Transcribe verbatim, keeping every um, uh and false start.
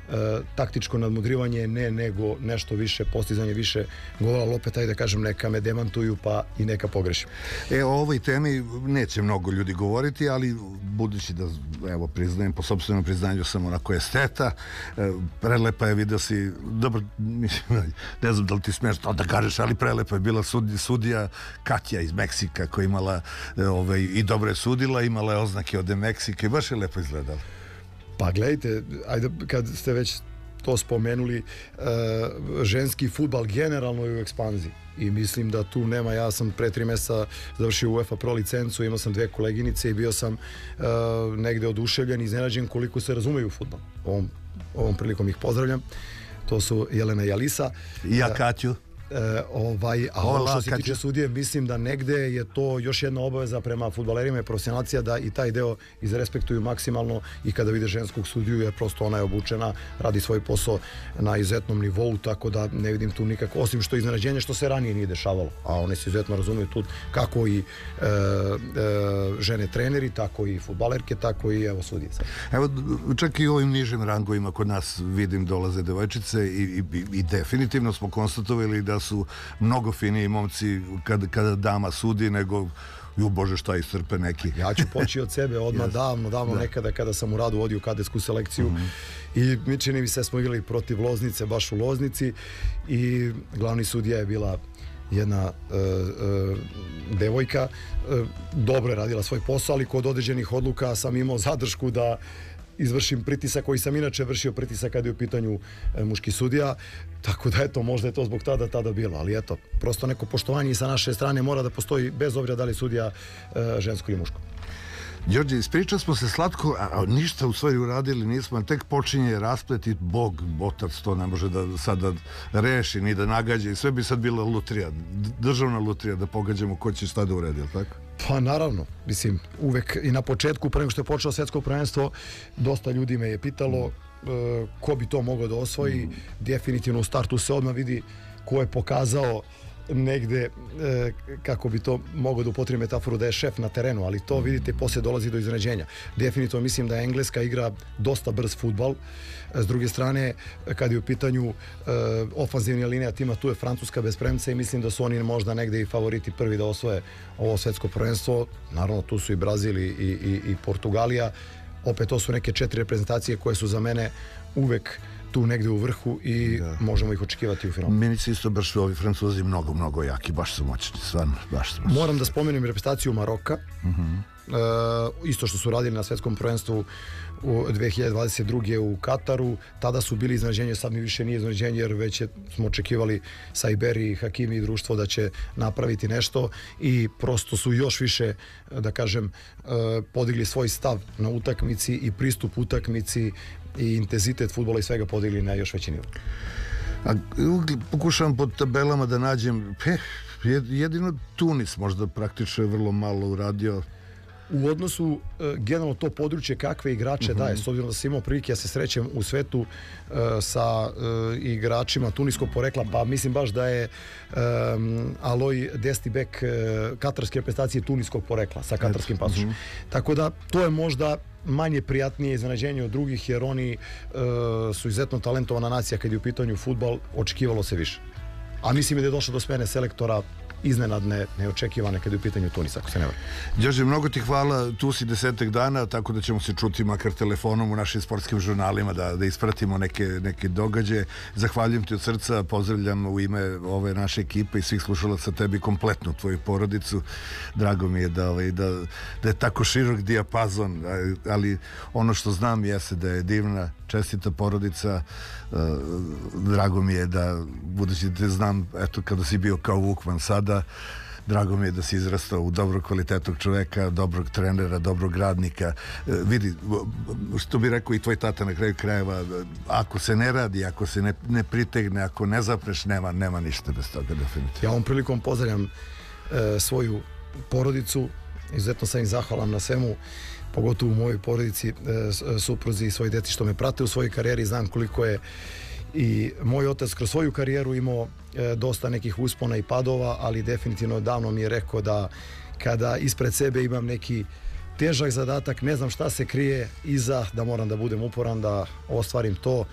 taktičko nadmudrivanje, ne nego nešto više, postizanje više gola, ali opet, ajde da kažem, neka me demantuju pa i neka pogrešim. E, o ovoj temi neće mnogo ljudi govoriti, ali budući da, evo, priznajem, po sopstvenom priznanju sam onako esteta, prelepa je, vidio si, dobro, mislim, ne znam da li ti smiješ to da kažeš, ali prelepa je bila sudija, sudija Katja iz Meksika koja imala ovaj, i dobro je sudila, imala je oznake od Meksika i baš je lepo izgledala. Pa gledajte, ajde, kad ste već to spomenuli, ženski fudbal generalno je u ekspanziji i mislim da tu nema, ja sam pre tri mjeseca završio UEFA Pro licencu, imao sam dve koleginice i bio sam negde oduševljen i iznenađen koliko se razumeju u fudbal. Ovom, ovom prilikom ih pozdravljam, to su Jelena i Alisa. I ja Katju. E, ovaj, a ovo što se tiče sudije, mislim da negde je to još jedna obaveza prema fudbalerima i profesionalcija da i taj deo izrespektuju maksimalno i kada vide ženskog sudiju, jer prosto ona je obučena, radi svoj posao na izuzetnom nivou, tako da ne vidim tu nikako, osim što iznenađenje što se ranije nije dešavalo, a one se izuzetno razumiju tu kako i e, e, žene treneri, tako i fudbalerke, tako i evo sudije. Evo, čak i u ovim nižim rangovima kod nas vidim dolaze devojčice i, i, i definitivno smo konstatovali da su mnogo finiji momci kada, kada dama sudi nego ju bože šta iscrpe neki. Ja ću poći od sebe odmah yes. davno, davno da. nekada kada sam u radu vodio kadetsku selekciju mm -hmm. i mi čini mi se smo igrali protiv Loznice, baš u Loznici i glavni sudija je bila jedna uh, uh, devojka, uh, dobro je radila svoj posao, ali kod određenih odluka sam imao zadršku da izvršim pritisak koji sam inače vršio pritisak kada je u pitanju e, muški sudija, tako da eto, možda je to zbog tada tada bilo, ali eto, prosto neko poštovanje i sa naše strane mora da postoji bez obzira da li sudija e, žensko ili muško. Đorđe, ispričali smo se slatko, a ništa u stvari uradili nismo, tek počinje rasplet i Bog, otac to ne može da sada reši ni da nagađa i sve bi sad bila lutrija, državna lutrija da pogađamo ko će šta da uredi, ili tako? Pa naravno, mislim, uvek i na početku, pre nego što je počelo svetsko prvenstvo, dosta ljudi me je pitalo mm. uh, ko bi to mogao da osvoji, mm. definitivno u startu se odmah vidi ko je pokazao negde, e, kako bi to mogao da upotrijebim metaforu, da je šef na terenu, ali to vidite poslije dolazi do iznenađenja. Definitivno mislim da Engleska igra dosta brz fudbal. S druge strane, kad je u pitanju e, ofanzivna linija tima, tu je Francuska bez premca i mislim da su oni možda negde i favoriti prvi da osvoje ovo svetsko prvenstvo. Naravno, tu su i Brazil i, i, i Portugalija. Opet to su neke četiri reprezentacije koje su za mene uvek tu negde u vrhu i da. možemo ih očekivati u finalu. Meni se isto baš ovi Francuzi mnogo, mnogo jaki, baš su moćni, stvarno, baš su moćni. Moram da spomenem reprezentaciju Maroka, uh-huh. e, isto što su radili na svetskom prvenstvu u dve hiljade dvadeset druge u Kataru, tada su bili iznenađenje, sad mi više nije iznenađenje jer već je, smo očekivali sa Iberi, Hakimi i društvo da će napraviti nešto i prosto su još više, da kažem, e, podigli svoj stav na utakmici i pristup utakmici i intenzitet fudbala i svega podigli na još veći nivo. A, pokušavam po tabelama da nađem, eh, jedino Tunis možda praktično je vrlo malo uradio. U odnosu e, generalno to područje kakve igrače uh-huh. daje, s obzirom da sam imao prilike ja se srećem u svetu e, sa e, igračima tuniskog porekla, pa mislim baš da je e, Aloj Destibek e, katarske reprezentacije tuniskog porekla sa katarskim pasošem. Uh-huh. Tako da to je možda manje prijatnije iznenađenje od drugih jer oni e, su izuzetno talentovana nacija kad je u pitanju fudbal, očekivalo se više. A mislim da je došlo do smene selektora iznenadne, neočekivane kad je u pitanju Tunis, ako se ne varam. Đorđe, mnogo ti hvala, tu si desetak dana, tako da ćemo se čuti makar telefonom u našim sportskim žurnalima da, da ispratimo neke, neke događaje. Zahvaljujem ti od srca, pozdravljam u ime ove naše ekipe i svih slušalaca tebi kompletnu tvoju porodicu. Drago mi je da, ovaj, da, da je tako širok dijapazon, ali ono što znam jeste da je divna, čestita porodica. Drago mi je da, budući da te znam, eto, kada si bio kao Vukman sada, drago mi je da si izrastao u dobrog kvalitetnog čoveka, dobrog trenera, dobrog radnika. Vidi, što bi rekao i tvoj tata na kraju krajeva, ako se ne radi, ako se ne, ne pritegne, ako ne zapreš, nema, nema ništa bez toga, definitivno. Ja ovom prilikom pozdravljam e, svoju porodicu, izuzetno sam im zahvalan na svemu, pogotovo u mojoj porodici, e, supruzi i svoji deci što me prate u svojoj karijeri, znam koliko je i moj otac kroz svoju karijeru imao e, dosta nekih uspona i padova, ali definitivno davno mi je rekao da kada ispred sebe imam neki težak zadatak, ne znam šta se krije iza, da moram da budem uporan da ostvarim to.